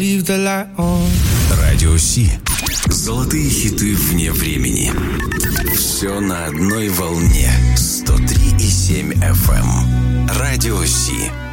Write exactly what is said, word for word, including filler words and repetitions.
Leave the light on. Радио Си. Золотые хиты вне времени. Все на одной волне. сто три и семь эф эм. Радио Си.